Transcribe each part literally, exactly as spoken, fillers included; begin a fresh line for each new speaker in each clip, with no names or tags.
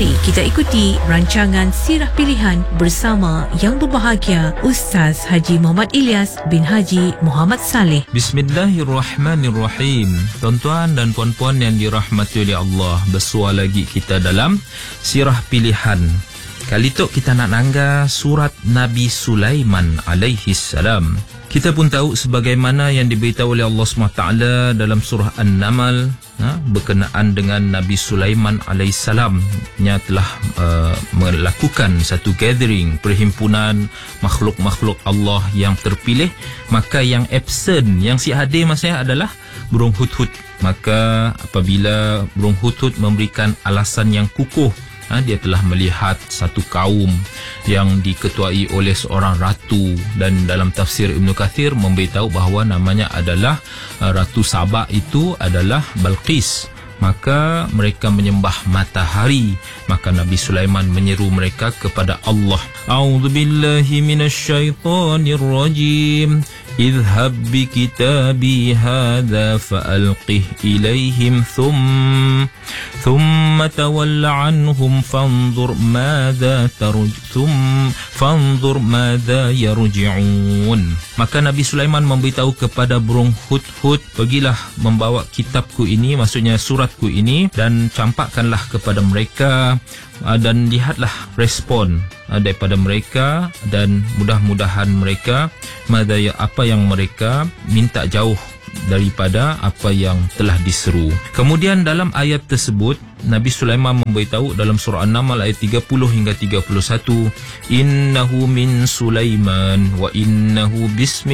Mari kita ikuti rancangan Sirah Pilihan bersama yang berbahagia Ustaz Haji Muhammad Ilyas bin Haji Muhammad Saleh.
Bismillahirrahmanirrahim. Tuan-tuan dan puan-puan yang dirahmati oleh Allah, bersua lagi kita dalam Sirah Pilihan. Kali tu kita nak nangga surat Nabi Sulaiman alaihi salam. Kita pun tahu sebagaimana yang diberitahu oleh Allah subhanahu wa taala dalam surah An-Naml, ha, berkenaan dengan Nabi Sulaiman alaihissalam yang telah uh, melakukan satu gathering, perhimpunan makhluk-makhluk Allah yang terpilih. Maka yang absent, yang si hadir maksudnya adalah burung hudhud. Maka apabila burung hudhud memberikan alasan yang kukuh, Ha, dia telah melihat satu kaum yang diketuai oleh seorang ratu, dan dalam tafsir Ibn Kathir memberitahu bahawa namanya adalah uh, Ratu Sabak itu adalah Balqis. Maka mereka menyembah matahari. Maka Nabi Sulaiman menyeru mereka kepada Allah. A'udzubillahi minasyaitonirrajim. Idhhab bi kitabi hadha fa'alqih ilaihim thum thumma tawalla anhum fanzur madha tarj thum fanzur madha yarji'un. Maka Nabi Sulaiman memberitahu kepada burung hudhud, pergilah membawa kitabku ini, maksudnya suratku ini, dan campakkanlah kepada mereka, dan lihatlah respon daripada mereka, dan mudah-mudahan mereka madaya apa yang mereka minta jauh daripada apa yang telah diseru. Kemudian dalam ayat tersebut Nabi Sulaiman memberitahu dalam surah An-Naml ayat tiga puluh hingga tiga puluh satu, innahu min Sulaiman wa innahu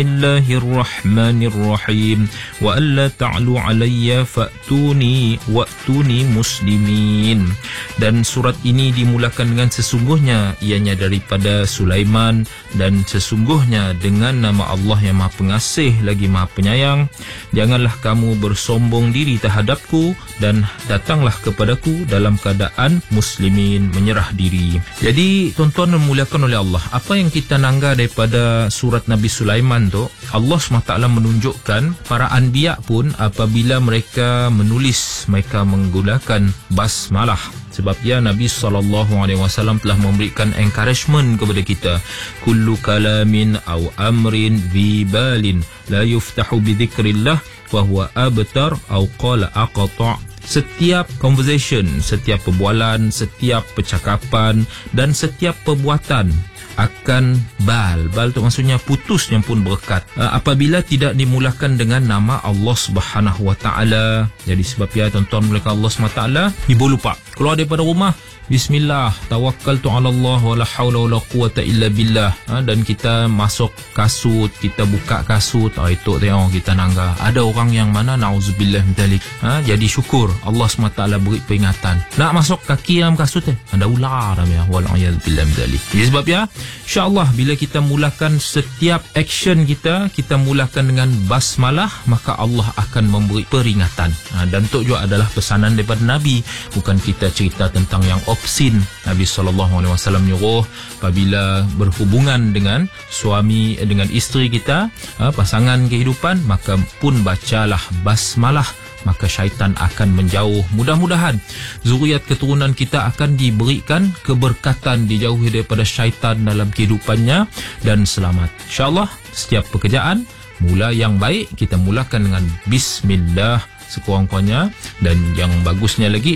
bismillahirrahmanirrahim wa alla ta'lu alayya fa'tuni wa'tuni muslimin. Dan surat ini dimulakan dengan sesungguhnya, ianya daripada Sulaiman, dan sesungguhnya dengan nama Allah yang Maha Pengasih lagi Maha Penyayang. Janganlah kamu bersombong diri terhadapku, dan datanglah kepada dalam keadaan muslimin, menyerah diri. Jadi tuan-tuan memuliakan oleh Allah, apa yang kita nangga daripada surat Nabi Sulaiman tu, Allah subhanahu wa taala menunjukkan para anbiya pun apabila mereka menulis, mereka menggunakan basmalah. Sebab ya Nabi sallallahu alaihi wasallam telah memberikan encouragement kepada kita, kullu kalamin aw amrin dhi balin la yuftahu bi dzikrillah wa huwa abtar aw qala aqta'. Setiap conversation, setiap perbualan, setiap percakapan dan setiap perbuatan akan bal. Bal tu maksudnya putusnya pun berkat apabila tidak dimulakan dengan nama Allah Subhanahu wa taala. Jadi sebab ya tuan-tuan mulakan Allah Subhanahu wa taala, ibu lupa keluar daripada rumah, bismillah, tawakkaltu ala Allah wala haula wala quwata illa billah, ha, dan kita masuk kasut, kita buka kasut, oh, itu tengok kita nangga ada orang yang mana nauzubillah min dzalik, ha, jadi syukur Allah subhanahu wa taala beri peringatan. Nak masuk kaki dalam kasut eh, ada ular namanya, wal'iyadzubillah min dzalik. Jadi sebab ya insya-Allah bila kita mulakan setiap action kita, kita mulakan dengan basmalah, maka Allah akan memberi peringatan, ha, dan itu juga adalah pesanan daripada Nabi, bukan kita cerita tentang yang obscene. Nabi sallallahu alaihi wasallam nyuruh apabila berhubungan dengan suami, dengan isteri kita, pasangan kehidupan, maka pun bacalah basmalah, maka syaitan akan menjauh. Mudah-mudahan zuriat keturunan kita akan diberikan keberkatan, dijauhi daripada syaitan dalam kehidupannya, dan selamat. InsyaAllah setiap pekerjaan mula yang baik kita mulakan dengan bismillah sekurang-kurangnya, dan yang bagusnya lagi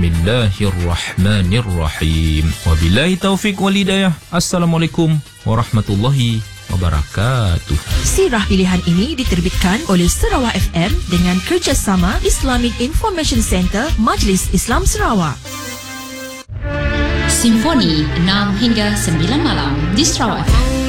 bismillahirrahmanirrahim. Wabillahi taufiq wal hidayah. Assalamualaikum warahmatullahi wabarakatuh.
Sirah Pilihan ini diterbitkan oleh Sarawak F M dengan kerjasama Islamic Information Center Majlis Islam Sarawak.
Simfoni enam hingga sembilan malam di Sarawak F M.